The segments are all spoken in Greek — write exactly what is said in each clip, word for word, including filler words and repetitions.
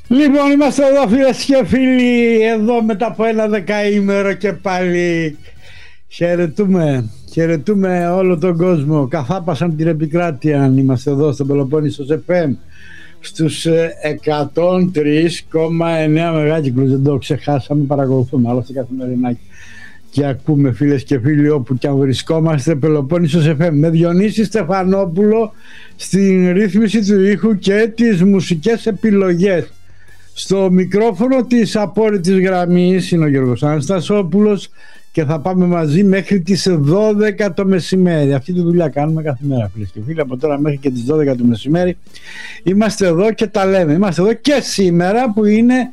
Λοιπόν, είμαστε εδώ φίλες και φίλοι, εδώ μετά από ένα δεκαήμερο και πάλι χαιρετούμε, χαιρετούμε όλο τον κόσμο. Καθάπασαν την επικράτεια. Είμαστε εδώ στο Πελοπόννησος εφ εμ στους εκατόν τρία κόμμα εννέα μεγάκυκλους. Δεν το ξεχάσαμε, παρακολουθούμε άλλωστε καθημερινά και ακούμε φίλες και φίλοι όπου και αν βρισκόμαστε. Πελοπόννησος εφ εμ με Διονύση Στεφανόπουλο στην ρύθμιση του ήχου και τις μουσικές επιλογές. Στο μικρόφωνο της απόρριτης γραμμής είναι ο Γιώργος Αναστασόπουλος και θα πάμε μαζί μέχρι τις δώδεκα το μεσημέρι. Αυτή τη δουλειά κάνουμε κάθε μέρα φίλες και φίλοι, από τώρα μέχρι και τις δώδεκα το μεσημέρι είμαστε εδώ και τα λέμε. Είμαστε εδώ και σήμερα που είναι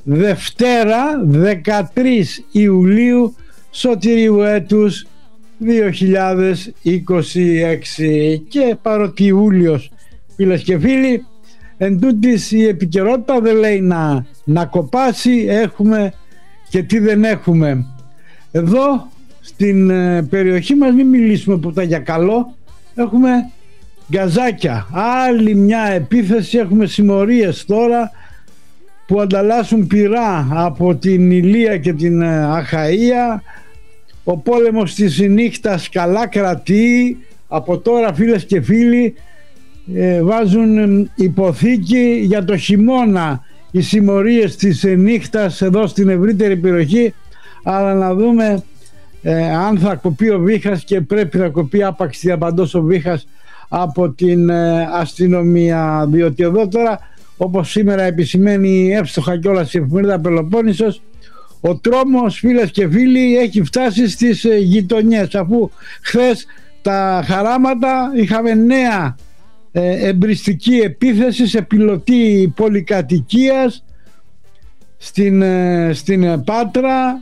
Δευτέρα δεκατρείς Ιουλίου Σωτηρίου έτους δύο χιλιάδες είκοσι έξι. Και παρότι Ιούλιος φίλες και φίλοι, εν τούτης η επικαιρότητα δεν λέει να, να κοπάσει, έχουμε και τι δεν έχουμε. Εδώ στην ε, περιοχή μας, μην μιλήσουμε ποτέ για καλό, έχουμε γκαζάκια, άλλη μια επίθεση. Έχουμε συμμορίες τώρα που ανταλλάσσουν πυρά από την Ηλία και την ε, Αχαΐα. Ο πόλεμος της νύχτας καλά κρατεί. Από τώρα φίλες και φίλοι ε, βάζουν υποθήκη για το χειμώνα οι συμμορίες της νύχτας εδώ στην ευρύτερη περιοχή, αλλά να δούμε ε, αν θα κοπεί ο βήχας, και πρέπει να κοπεί άπαξ διαπαντός ο βήχας από την ε, αστυνομία, διότι εδώ τώρα, όπως σήμερα επισημαίνει εύστοχα κιόλας η εφημερίδα Πελοπόννησος, ο τρόμος φίλες και φίλοι έχει φτάσει στις ε, γειτονιές, αφού χθες τα χαράματα είχαμε νέα ε, εμπριστική επίθεση σε πιλωτή πολυκατοικίας στην, ε, στην Πάτρα.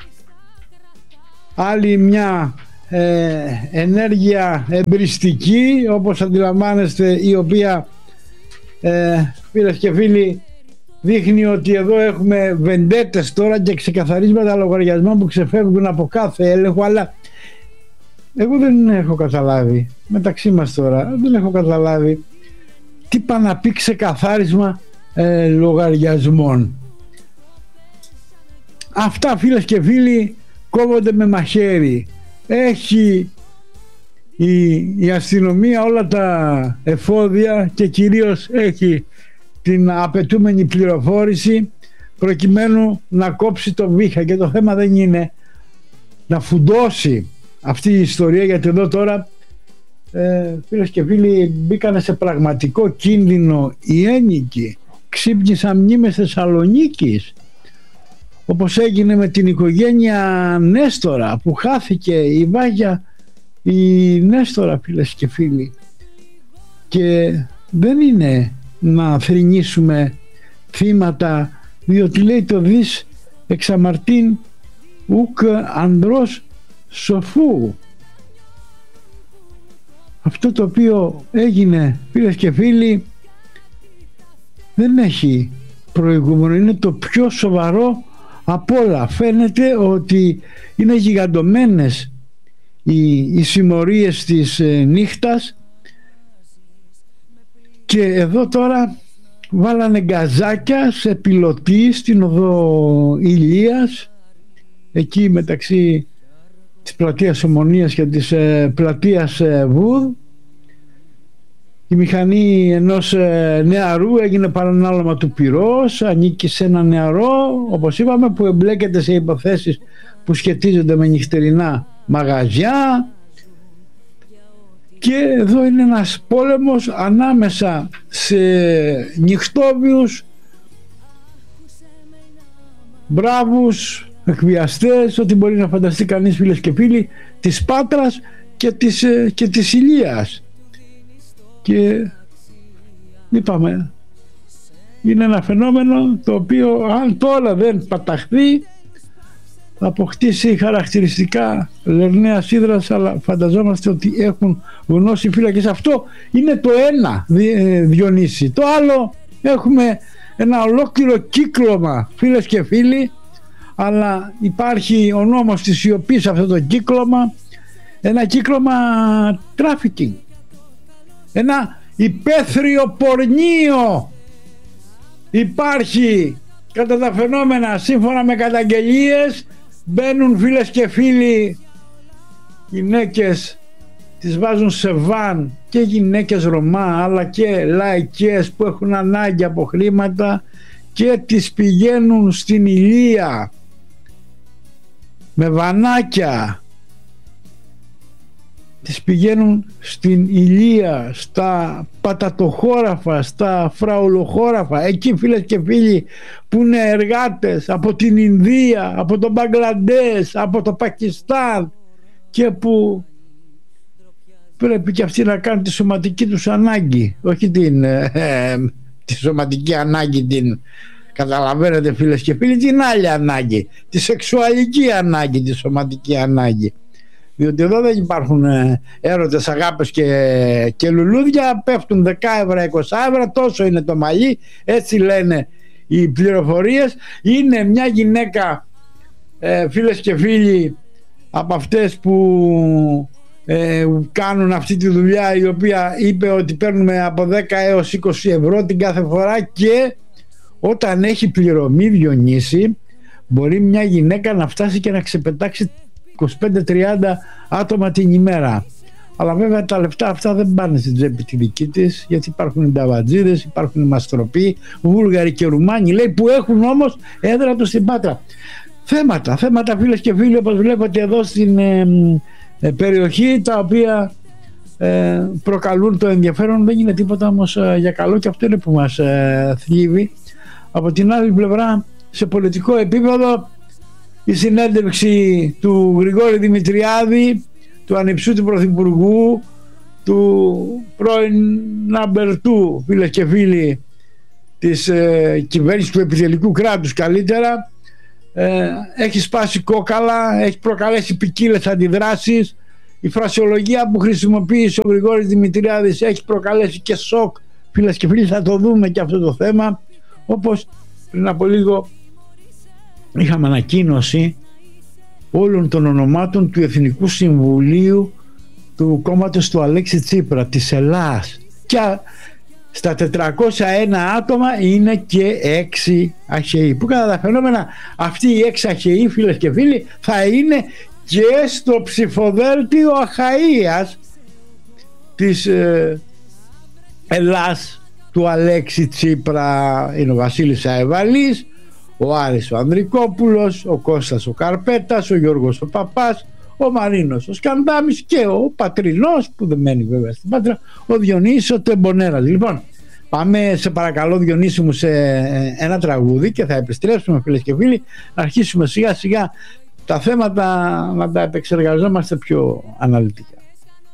Άλλη μια ε, ενέργεια εμπριστική, όπως αντιλαμβάνεστε, η οποία ε, φίλες και φίλοι δείχνει ότι εδώ έχουμε βεντέτες τώρα και ξεκαθαρίσματα λογαριασμών που ξεφεύγουν από κάθε έλεγχο. Αλλά εγώ δεν έχω καταλάβει, μεταξύ μας τώρα, δεν έχω καταλάβει τι πά να πει ξεκαθάρισμα ε, λογαριασμών. Αυτά φίλες και φίλοι κόβονται με μαχαίρι. Έχει η, η αστυνομία όλα τα εφόδια και κυρίως έχει την απαιτούμενη πληροφόρηση προκειμένου να κόψει το βήχα, και το θέμα δεν είναι να φουντώσει αυτή η ιστορία, γιατί εδώ τώρα ε, φίλες και φίλοι μπήκανε σε πραγματικό κίνδυνο οι ένοικοι. Ξύπνησαν μνήμες Θεσσαλονίκης, όπως έγινε με την οικογένεια Νέστορα που χάθηκε η Βάγια η Νέστορα φίλες και φίλοι. Και δεν είναι να θρηνήσουμε θύματα, διότι λέει το δις εξαμαρτήν ουκ ανδρός σοφού. Αυτό το οποίο έγινε φίλες και φίλοι δεν έχει προηγούμενο, είναι το πιο σοβαρό απ' όλα. Φαίνεται ότι είναι γιγαντωμένες οι, οι συμμορίες της ε, νύχτας, και εδώ τώρα βάλανε γκαζάκια σε πιλωτή στην οδό Ηλίας, εκεί μεταξύ της πλατείας Ομονίας και της ε, πλατείας ε, Βούδ. Η μηχανή ενός ε, νεαρού έγινε παρανάλωμα του πυρός, ανήκει σε ένα νεαρό, όπως είπαμε, που εμπλέκεται σε υποθέσεις που σχετίζονται με νυχτερινά μαγαζιά. Και εδώ είναι ένας πόλεμος ανάμεσα σε νυχτόβιους, μπράβους, εκβιαστές, ό,τι μπορεί να φανταστεί κανείς φίλες και φίλοι, της Πάτρας και της, και της Ηλίας. Και είπαμε, είναι ένα φαινόμενο το οποίο αν τώρα δεν παταχθεί θα αποκτήσει χαρακτηριστικά λερναίας ύδρας, αλλά φανταζόμαστε ότι έχουν γνώση φύλακες. Αυτό είναι το ένα, Διονύση. Το άλλο, έχουμε ένα ολόκληρο κύκλωμα φίλες και φίλοι, αλλά υπάρχει ο νόμος της σιωπής σε αυτό το κύκλωμα, ένα κύκλωμα trafficking, ένα υπαίθριο πορνείο Υπάρχει κατά τα φαινόμενα, σύμφωνα με καταγγελίες, μπαίνουν φίλες και φίλοι γυναίκες, τις βάζουν σε βαν, και γυναίκες Ρωμά αλλά και λαϊκές που έχουν ανάγκη από χρήματα, και τις πηγαίνουν στην Ηλία με βανάκια, τις πηγαίνουν στην Ηλία, στα πατατοχώραφα, στα φραουλοχώραφα, εκεί φίλες και φίλοι που είναι εργάτες από την Ινδία, από το Μπαγκλαντές, από το Πακιστάν, και που πρέπει και αυτοί να κάνουν τη σωματική τους ανάγκη, όχι την, ε, ε, τη σωματική ανάγκη την, καταλαβαίνετε φίλες και φίλοι, την άλλη ανάγκη, τη σεξουαλική ανάγκη, τη σωματική ανάγκη. Διότι εδώ δεν υπάρχουν ε, έρωτες, αγάπες και, και λουλούδια, πέφτουν δέκα ευρώ, είκοσι ευρώ, τόσο είναι το μαλλί, έτσι λένε οι πληροφορίες. Είναι μια γυναίκα, ε, φίλες και φίλοι, από αυτές που ε, κάνουν αυτή τη δουλειά, η οποία είπε ότι παίρνουμε από δέκα έως είκοσι ευρώ την κάθε φορά, και όταν έχει πληρωμή, Διονύση, μπορεί μια γυναίκα να φτάσει και να ξεπετάξει είκοσι πέντε τριάντα άτομα την ημέρα. Αλλά βέβαια τα λεφτά αυτά δεν πάνε στην τσέπη τη δική της, γιατί υπάρχουν οι νταβατζίδες, υπάρχουν οι μαστροποί, Βούλγαροι και Ρουμάνοι, λέει, που έχουν όμως έδρα τους στην Πάτρα. Θέματα, θέματα φίλες και φίλοι, όπως βλέπετε εδώ στην ε, ε, περιοχή, τα οποία ε, προκαλούν το ενδιαφέρον. Δεν είναι τίποτα όμως ε, για καλό, και αυτό είναι που μας ε, θλίβει. Από την άλλη πλευρά, σε πολιτικό επίπεδο, η συνέντευξη του Γρηγόρη Δημητριάδη, του ανιψού του Πρωθυπουργού, του πρώην number two, φίλες και φίλοι, της ε, κυβέρνησης του επιτελικού κράτους καλύτερα, ε, έχει σπάσει κόκαλα, έχει προκαλέσει ποικίλες αντιδράσεις. Η φρασιολογία που χρησιμοποίησε ο Γρηγόρης Δημητριάδης έχει προκαλέσει και σοκ, φίλες και φίλοι, θα το δούμε και αυτό το θέμα. Όπως πριν από λίγο είχαμε ανακοίνωση όλων των ονομάτων του Εθνικού Συμβουλίου του κόμματος του Αλέξη Τσίπρα της Ελλάς, και στα τετρακόσια ένα άτομα είναι και έξι αχαιοί, που κατά τα φαινόμενα αυτοί οι έξι αχαιοί, φίλες και φίλοι, θα είναι και στο ψηφοδέλτιο αχαΐας της ε, Ελλάς του Αλέξη Τσίπρα. Είναι ο Βασίλης Αεβαλής, ο Άρης ο Ανδρικόπουλος, ο Κώστας ο Καρπέτας, ο Γιώργος ο Παπάς, ο Μαρίνος ο Σκανδάμης και ο Πατρινός, που δεν μένει βέβαια στην Πάτρα, ο Διονύσης ο Τεμπονέρας. Λοιπόν, πάμε σε παρακαλώ, Διονύση μου, σε ένα τραγούδι και θα επιστρέψουμε, φίλες και φίλοι, να αρχίσουμε σιγά σιγά τα θέματα να τα επεξεργαζόμαστε πιο αναλυτικά.